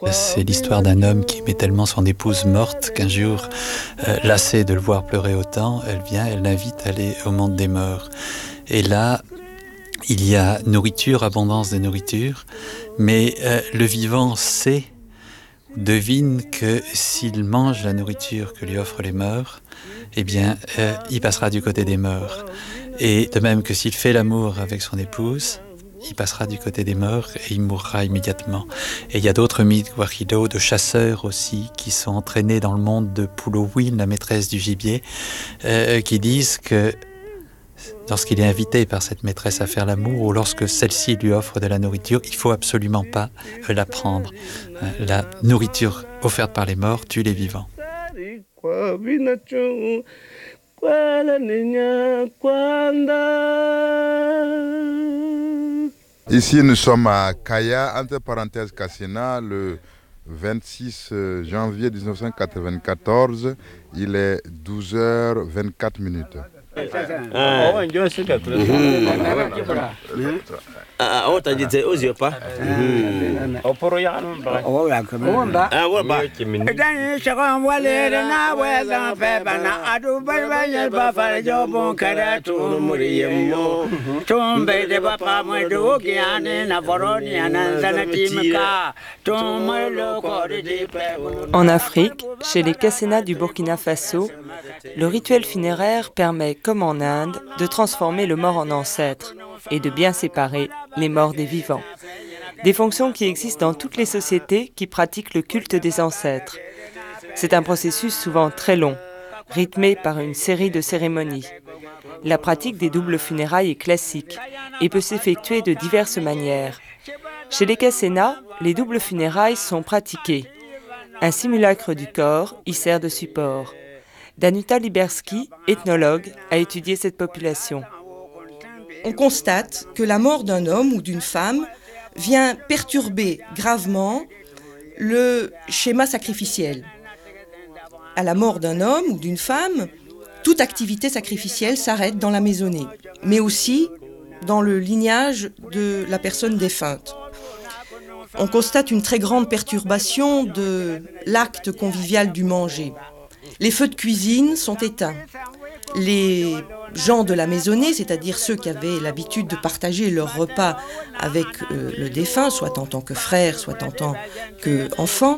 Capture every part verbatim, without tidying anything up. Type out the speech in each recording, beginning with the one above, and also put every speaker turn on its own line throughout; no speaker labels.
C'est l'histoire d'un homme qui aimait tellement son épouse morte qu'un jour, euh, lassée de le voir pleurer autant, elle vient, elle l'invite à aller au monde des morts. Et là, il y a nourriture, abondance de nourriture, mais euh, le vivant sait, devine que s'il mange la nourriture que lui offrent les morts, eh bien, euh, il passera du côté des morts. Et de même que s'il fait l'amour avec son épouse, il passera du côté des morts et il mourra immédiatement. Et il y a d'autres mythes, Guajiro, de chasseurs aussi, qui sont entraînés dans le monde de Pulowin, la maîtresse du gibier, euh, qui disent que lorsqu'il est invité par cette maîtresse à faire l'amour ou lorsque celle-ci lui offre de la nourriture, il ne faut absolument pas euh, la prendre. Euh, la nourriture offerte par les morts tue les vivants.
Ici, nous sommes à Kaya, entre parenthèses Cassena, le vingt-six janvier dix-neuf cent quatre-vingt-quatorze. Il est douze heures vingt-quatre minutes.
Ah, on t'a dit c'est aux yeux pas.
Au poro ya non ba.
Oh la commande.
Ah ouais bah.
Dan shagon wale na wazan fe bana adu bai bai ba fa jo bon kada tu muriyemo. Tombe de ba pa mo do kiane na boroni anan sanatimka. Tombe lo ko de pe.
En Afrique, chez les Kassena du Burkina Faso, le rituel funéraire permet, comme en Inde, de transformer le mort en ancêtre et de bien séparer les morts des vivants. Des fonctions qui existent dans toutes les sociétés qui pratiquent le culte des ancêtres. C'est un processus souvent très long, rythmé par une série de cérémonies. La pratique des doubles funérailles est classique et peut s'effectuer de diverses manières. Chez les Kassena, les doubles funérailles sont pratiquées. Un simulacre du corps y sert de support. Danuta Liberski, ethnologue, a étudié cette population.
On constate que la mort d'un homme ou d'une femme vient perturber gravement le schéma sacrificiel. À la mort d'un homme ou d'une femme, toute activité sacrificielle s'arrête dans la maisonnée, mais aussi dans le lignage de la personne défunte. On constate une très grande perturbation de l'acte convivial du manger. Les feux de cuisine sont éteints. Les gens de la maisonnée, c'est-à-dire ceux qui avaient l'habitude de partager leur repas avec euh, le défunt, soit en tant que frère, soit en tant qu'enfant,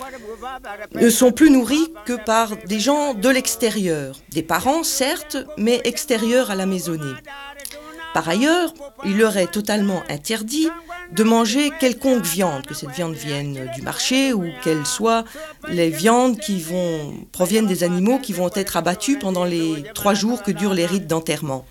ne sont plus nourris que par des gens de l'extérieur. Des parents, certes, mais extérieurs à la maisonnée. Par ailleurs, il leur est totalement interdit de manger quelconque viande, que cette viande vienne du marché ou qu'elle soit les viandes qui vont, proviennent des animaux qui vont être abattus pendant les trois jours que durent les rites d'enterrement.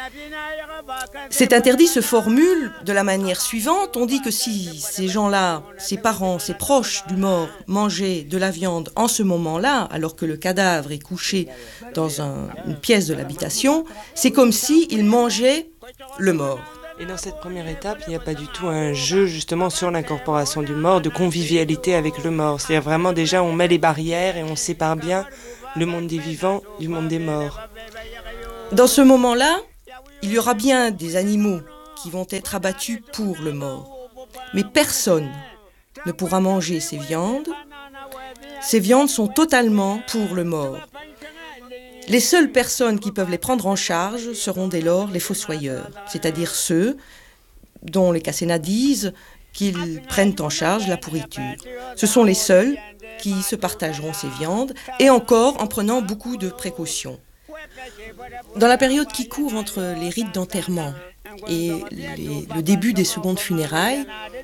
Cet interdit se formule de la manière suivante. On dit que si ces gens-là, ces parents, ces proches du mort mangeaient de la viande en ce moment-là, alors que le cadavre est couché dans un, une pièce de l'habitation, c'est comme s'ils mangeaient le mort.
Et dans cette première étape, il n'y a pas du tout un jeu justement sur l'incorporation du mort, de convivialité avec le mort. C'est-à-dire vraiment déjà on met les barrières et on sépare bien le monde des vivants du monde des morts.
Dans ce moment-là, il y aura bien des animaux qui vont être abattus pour le mort. Mais personne ne pourra manger ces viandes. Ces viandes sont totalement pour le mort. Les seules personnes qui peuvent les prendre en charge seront dès lors les fossoyeurs, c'est-à-dire ceux dont les Kassena disent qu'ils prennent en charge la pourriture. Ce sont les seuls qui se partageront ces viandes, et encore en prenant beaucoup de précautions. Dans la période qui court entre les rites d'enterrement et les, le début des secondes funérailles,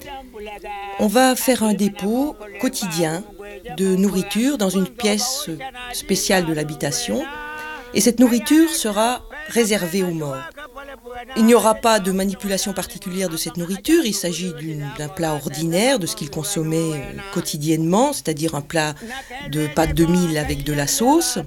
on va faire un dépôt quotidien de nourriture dans une pièce spéciale de l'habitation. Et cette nourriture sera réservée aux morts. Il n'y aura pas de manipulation particulière de cette nourriture, il s'agit d'une, d'un plat ordinaire, de ce qu'ils consommaient quotidiennement, c'est-à-dire un plat de pâte de mil avec de la sauce.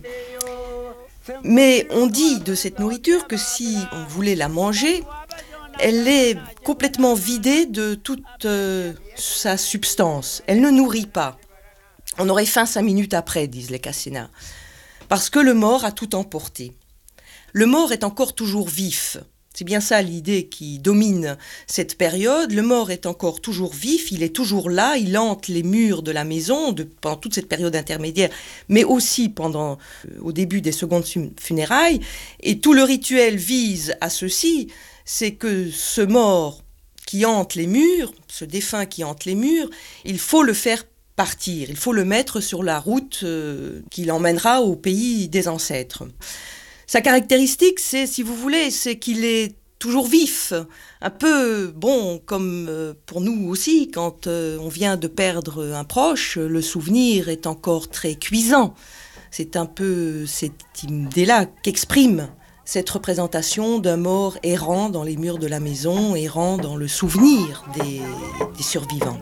Mais on dit de cette nourriture que si on voulait la manger, elle est complètement vidée de toute euh, sa substance. Elle ne nourrit pas. On aurait faim cinq minutes après, disent les Kassena. Parce que le mort a tout emporté. Le mort est encore toujours vif. C'est bien ça l'idée qui domine cette période. Le mort est encore toujours vif, il est toujours là, il hante les murs de la maison de, pendant toute cette période intermédiaire, mais aussi pendant, euh, au début des secondes funérailles. Et tout le rituel vise à ceci, c'est que ce mort qui hante les murs, ce défunt qui hante les murs, il faut le faire partir, il faut le mettre sur la route euh, qui l'emmènera au pays des ancêtres. Sa caractéristique, c'est, si vous voulez, c'est qu'il est toujours vif, un peu, bon, comme euh, pour nous aussi, quand euh, on vient de perdre un proche, le souvenir est encore très cuisant. C'est un peu cette idée-là qu'exprime cette représentation d'un mort errant dans les murs de la maison, errant dans le souvenir des, des survivants.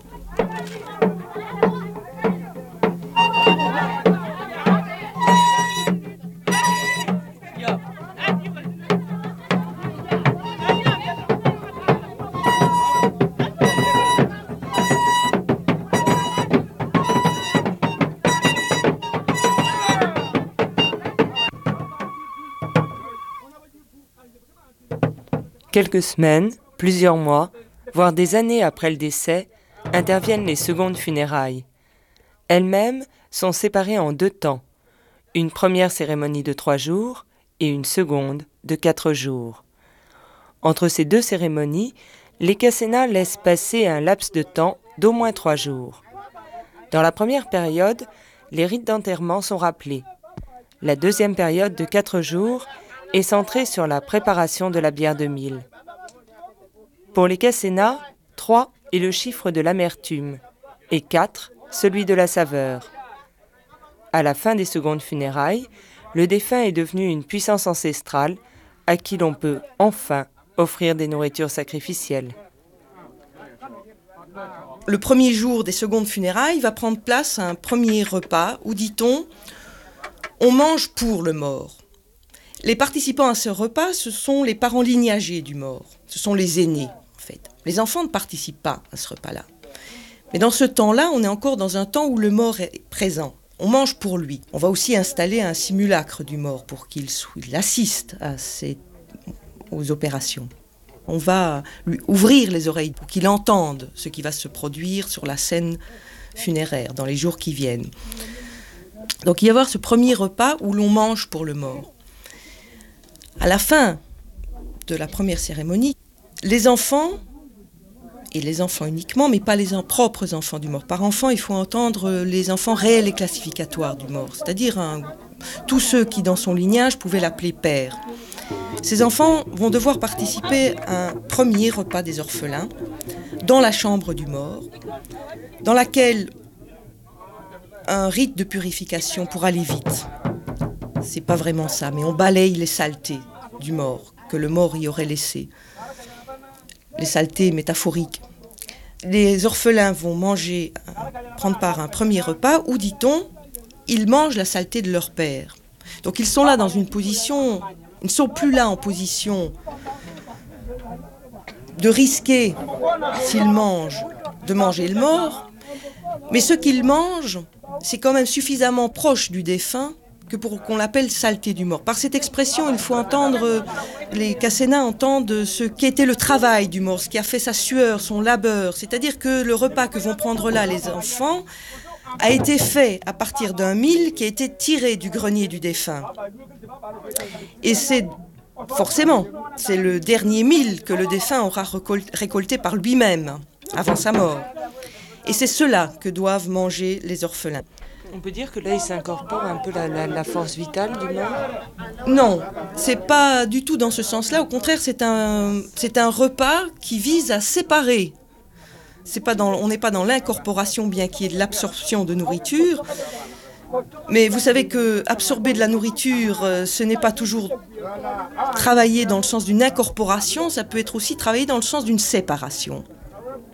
Quelques semaines, plusieurs mois, voire des années après le décès, interviennent les secondes funérailles. Elles-mêmes sont séparées en deux temps, une première cérémonie de trois jours et une seconde de quatre jours. Entre ces deux cérémonies, les Cassénas laissent passer un laps de temps d'au moins trois jours. Dans la première période, les rites d'enterrement sont rappelés. La deuxième période de quatre jours est centrée sur la préparation de la bière de mil. Pour les Cassénas, trois est le chiffre de l'amertume et quatre celui de la saveur. À la fin des secondes funérailles, le défunt est devenu une puissance ancestrale à qui l'on peut enfin offrir des nourritures sacrificielles.
Le premier jour des secondes funérailles va prendre place un premier repas où, dit-on, on mange pour le mort. Les participants à ce repas, ce sont les parents lignagés du mort. Ce sont les aînés, en fait. Les enfants ne participent pas à ce repas-là. Mais dans ce temps-là, on est encore dans un temps où le mort est présent. On mange pour lui. On va aussi installer un simulacre du mort pour qu'il il assiste à ces, aux opérations. On va lui ouvrir les oreilles pour qu'il entende ce qui va se produire sur la scène funéraire dans les jours qui viennent. Donc il va y avoir ce premier repas où l'on mange pour le mort. À la fin de la première cérémonie, les enfants, et les enfants uniquement, mais pas les en- propres enfants du mort. Par enfant, il faut entendre les enfants réels et classificatoires du mort, c'est-à-dire un, tous ceux qui, dans son lignage, pouvaient l'appeler père. Ces enfants vont devoir participer à un premier repas des orphelins dans la chambre du mort, dans laquelle un rite de purification pour aller vite. C'est pas vraiment ça, mais on balaye les saletés du mort, que le mort y aurait laissées. Les saletés métaphoriques. Les orphelins vont manger, prendre part à un premier repas où, dit-on, ils mangent la saleté de leur père. Donc ils sont là dans une position, ils ne sont plus là en position de risquer, s'ils mangent, de manger le mort, mais ce qu'ils mangent, c'est quand même suffisamment proche du défunt que pour qu'on l'appelle saleté du mort. Par cette expression, il faut entendre, les Cassénas entendent ce qu'était le travail du mort, ce qui a fait sa sueur, son labeur. C'est-à-dire que le repas que vont prendre là les enfants a été fait à partir d'un mil qui a été tiré du grenier du défunt. Et c'est forcément, c'est le dernier mil que le défunt aura récolté par lui-même, avant sa mort. Et c'est cela que doivent manger les orphelins.
On peut dire que là, il s'incorpore un peu la, la, la force vitale du mort ?
Non, c'est pas du tout dans ce sens-là. Au contraire, c'est un, c'est un repas qui vise à séparer. C'est pas dans, on n'est pas dans l'incorporation, bien qu'il y ait de l'absorption de nourriture. Mais vous savez que absorber de la nourriture, ce n'est pas toujours travailler dans le sens d'une incorporation, ça peut être aussi travailler dans le sens d'une séparation.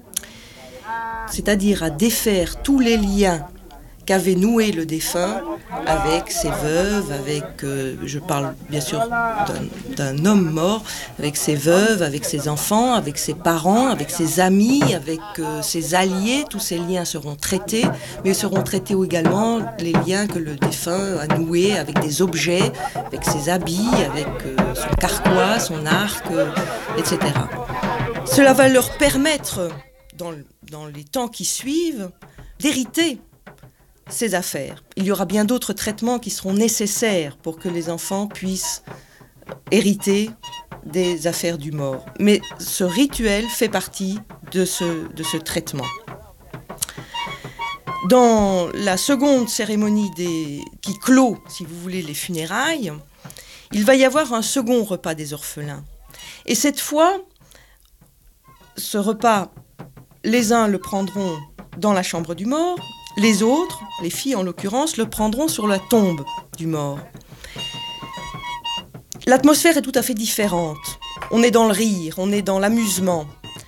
C'est-à-dire à défaire tous les liens qu'avait noué le défunt avec ses veuves, avec, euh, je parle bien sûr d'un, d'un homme mort, avec ses veuves, avec ses enfants, avec ses parents, avec ses amis, avec euh, ses alliés. Tous ces liens seront traités, mais seront traités également les liens que le défunt a noués avec des objets, avec ses habits, avec euh, son carquois, son arc, euh, et cetera. Cela va leur permettre, dans, dans les temps qui suivent, d'hériter ces affaires. Il y aura bien d'autres traitements qui seront nécessaires pour que les enfants puissent hériter des affaires du mort. Mais ce rituel fait partie de ce, de ce traitement. Dans la seconde cérémonie des, qui clôt, si vous voulez, les funérailles, il va y avoir un second repas des orphelins. Et cette fois, ce repas, les uns le prendront dans la chambre du mort, les autres, les filles en l'occurrence, le prendront sur la tombe du mort. L'atmosphère est tout à fait différente. On est dans le rire, on est dans l'amusement.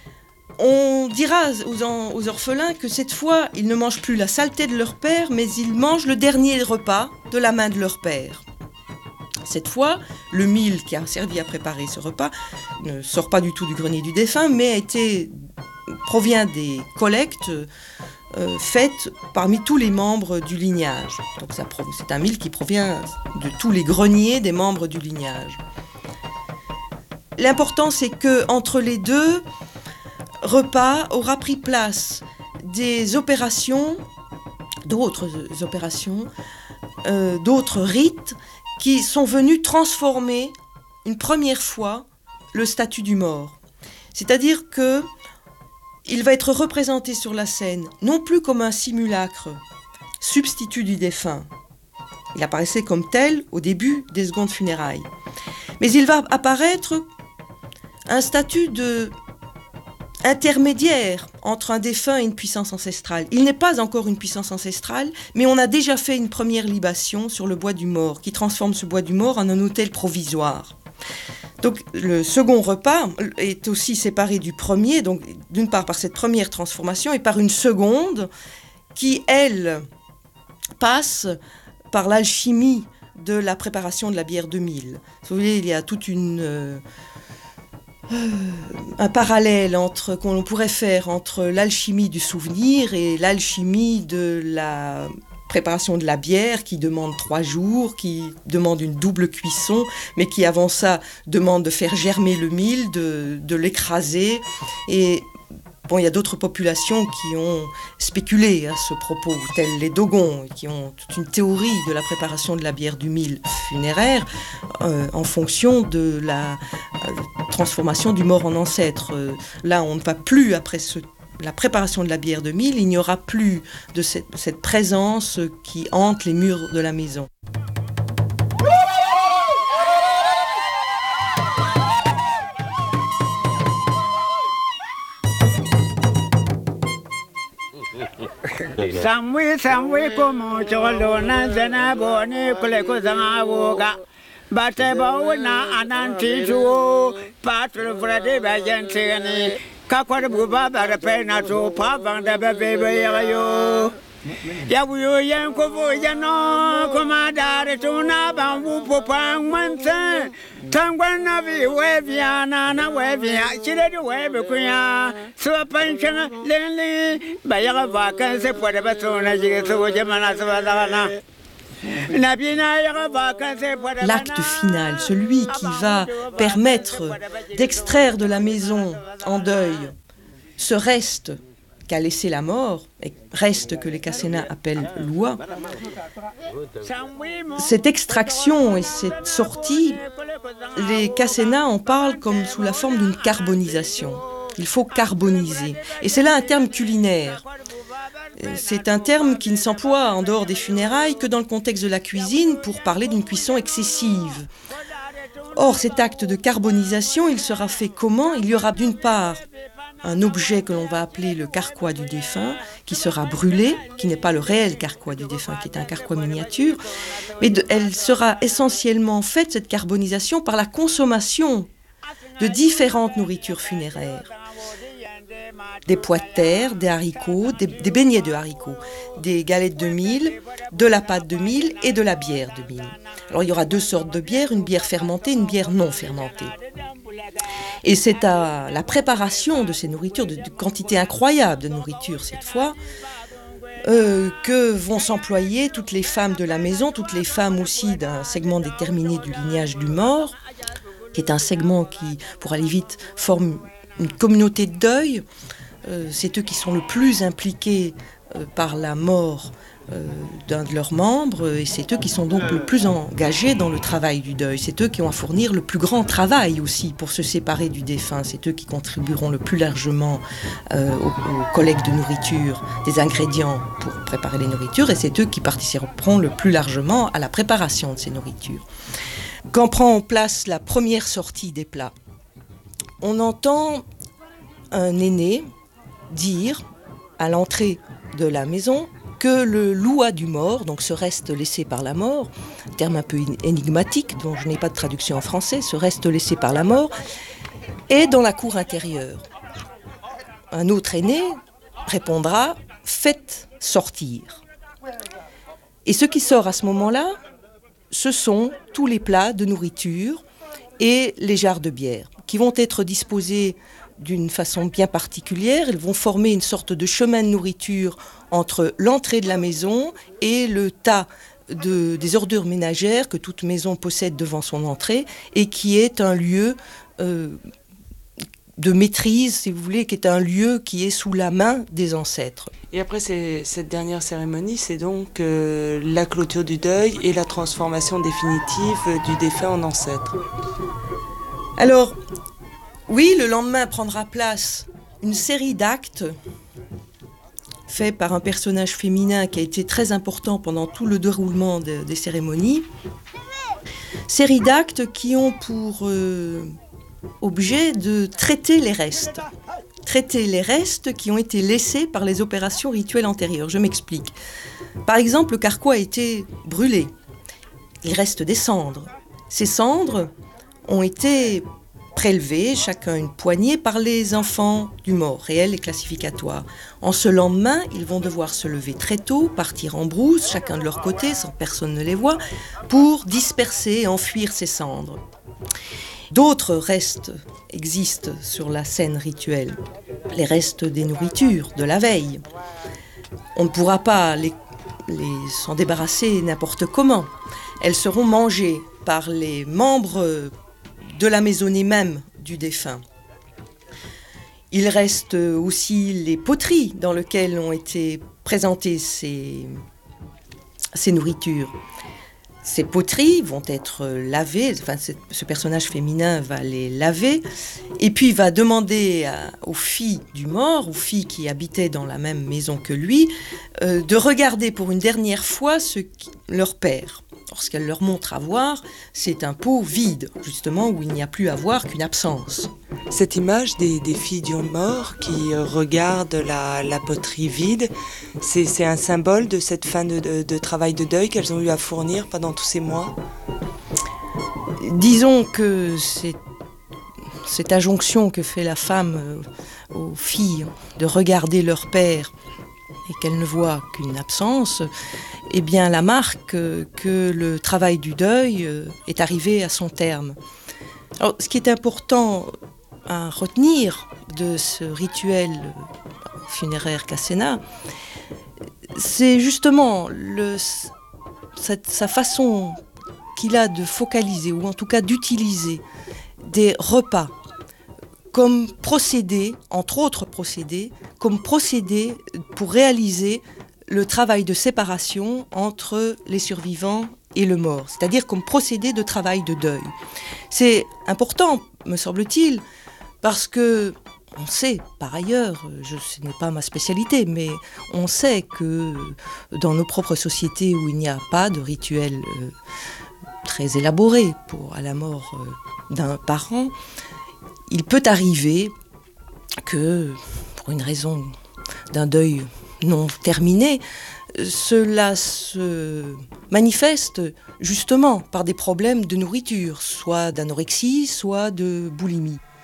On dira aux, en, aux orphelins que cette fois, ils ne mangent plus la saleté de leur père, mais ils mangent le dernier repas de la main de leur père. Cette fois, le mil qui a servi à préparer ce repas ne sort pas du tout du grenier du défunt, mais a été, provient des collectes euh, faites parmi tous les membres du lignage. Donc ça, c'est un mil qui provient de tous les greniers des membres du lignage. L'important, c'est qu'entre les deux repas aura pris place des opérations, d'autres opérations, euh, d'autres rites qui sont venus transformer une première fois le statut du mort. C'est-à-dire que il va être représenté sur la scène non plus comme un simulacre, substitut du défunt. Il apparaissait comme tel au début des secondes funérailles. Mais il va apparaître un statut de intermédiaire entre un défunt et une puissance ancestrale. Il n'est pas encore une puissance ancestrale, mais on a déjà fait une première libation sur le bois du mort, qui transforme ce bois du mort en un autel provisoire. Donc le second repas est aussi séparé du premier, donc d'une part par cette première transformation et par une seconde qui, elle, passe par l'alchimie de la préparation de la bière de mil. Vous voyez, il y a toute une... Euh, Euh, un parallèle entre, qu'on pourrait faire entre l'alchimie du souvenir et l'alchimie de la préparation de la bière qui demande trois jours, qui demande une double cuisson, mais qui avant ça demande de faire germer le mil, de, de l'écraser. Et bon, il y a d'autres populations qui ont spéculé à ce propos, telles les Dogons, qui ont toute une théorie de la préparation de la bière du mil funéraire euh, en fonction de la euh, transformation du mort en ancêtre. Euh, là, on ne va plus, après ce, la préparation de la bière de mil, il n'y aura plus de cette, cette présence qui hante les murs de la maison.
Samwi samwi komo cholo na zana boni kule kozanga woga bate bawna ananti jo patro frade bajenteni kakwar buba bara pena to pa vanda bebe yo ya wuyo yan ko vo yano koma dare to na bambu popang manten tangwan na vi weviana na wevia chire de webe kuya so panchana lenli bayara vacances pode batona jige so jamana so badana.
L'acte final, celui qui va permettre d'extraire de la maison en deuil ce reste qu'a laissé la mort, et reste que les Kassénas appellent l'oua, cette extraction et cette sortie, les Kassénas en parlent comme sous la forme d'une carbonisation. Il faut carboniser. Et c'est là un terme culinaire. C'est un terme qui ne s'emploie en dehors des funérailles que dans le contexte de la cuisine pour parler d'une cuisson excessive. Or, cet acte de carbonisation, il sera fait comment? Il y aura d'une part un objet que l'on va appeler le carquois du défunt, qui sera brûlé, qui n'est pas le réel carquois du défunt, qui est un carquois miniature, mais de, elle sera essentiellement faite, cette carbonisation, par la consommation de différentes nourritures funéraires. des pois de terre, des haricots, des, des beignets de haricots, des galettes de mil, de la pâte de mil et de la bière de mil. Alors il y aura deux sortes de bières, une bière fermentée, une bière non fermentée. Et c'est à la préparation de ces nourritures, de, de quantité incroyable de nourriture cette fois, euh, que vont s'employer toutes les femmes de la maison, toutes les femmes aussi d'un segment déterminé du lignage du mort, qui est un segment qui, pour aller vite, forme une communauté de deuil. Euh, c'est eux qui sont le plus impliqués euh, par la mort euh, d'un de leurs membres, et c'est eux qui sont donc le plus engagés dans le travail du deuil. C'est eux qui ont à fournir le plus grand travail aussi pour se séparer du défunt. C'est eux qui contribueront le plus largement euh, aux, aux collectes de nourriture, des ingrédients pour préparer les nourritures, et c'est eux qui participeront le plus largement à la préparation de ces nourritures. Quand prend place la première sortie des plats, on entend un aîné dire à l'entrée de la maison que le loua du mort, donc ce reste laissé par la mort, terme un peu énigmatique dont je n'ai pas de traduction en français, ce reste laissé par la mort, est dans la cour intérieure. Un autre aîné répondra « faites sortir ». Et ce qui sort à ce moment-là, ce sont tous les plats de nourriture et les jarres de bière, qui vont être disposés d'une façon bien particulière. Ils vont former une sorte de chemin de nourriture entre l'entrée de la maison et le tas de, des ordures ménagères que toute maison possède devant son entrée, et qui est un lieu euh, de maîtrise, si vous voulez, qui est un lieu qui est sous la main des ancêtres.
Et après c'est, cette dernière cérémonie, c'est donc euh, la clôture du deuil et la transformation définitive du défunt en ancêtre.
Alors, oui, le lendemain prendra place une série d'actes faits par un personnage féminin qui a été très important pendant tout le déroulement de, des cérémonies. Série d'actes qui ont pour euh, objet de traiter les restes. Traiter les restes qui ont été laissés par les opérations rituelles antérieures. Je m'explique. Par exemple, le carquois a été brûlé. Il reste des cendres. Ces cendres ont été prélevés, chacun une poignée, par les enfants du mort, réel et classificatoire. En ce lendemain, ils vont devoir se lever très tôt, partir en brousse, chacun de leur côté, sans personne ne les voit, pour disperser et enfuir ces cendres. D'autres restes existent sur la scène rituelle, les restes des nourritures de la veille. On ne pourra pas les, les s'en débarrasser n'importe comment. Elles seront mangées par les membres de la maisonnée même du défunt. Il reste aussi les poteries dans lesquelles ont été présentées ces, ces nourritures. Ces poteries vont être lavées, enfin, ce personnage féminin va les laver, et puis va demander à, aux filles du mort, aux filles qui habitaient dans la même maison que lui, euh, de regarder pour une dernière fois ce qui, leur père. Lorsqu'elle leur montre à voir, c'est un pot vide, justement, où il n'y a plus à voir qu'une absence.
Cette image des, des filles du mort qui regardent la, la poterie vide, c'est, c'est un symbole de cette fin de, de, de travail de deuil qu'elles ont eu à fournir pendant tous ces mois.
Disons que c'est, cette injonction que fait la femme aux filles de regarder leur père et qu'elles ne voient qu'une absence, eh bien la marque que le travail du deuil est arrivé à son terme. Alors, ce qui est important à retenir de ce rituel funéraire Casena, c'est justement le, cette, sa façon qu'il a de focaliser, ou en tout cas d'utiliser des repas comme procédé, entre autres procédés, comme procédé pour réaliser le travail de séparation entre les survivants et le mort, c'est-à-dire comme procédé de travail de deuil. C'est important, me semble-t-il, parce que on sait, par ailleurs, je, ce n'est pas ma spécialité, mais on sait que dans nos propres sociétés où il n'y a pas de rituel euh, très élaboré pour à la mort euh, d'un parent, il peut arriver que, pour une raison d'un deuil non terminé, cela se manifeste justement par des problèmes de nourriture, soit d'anorexie, soit de boulimie.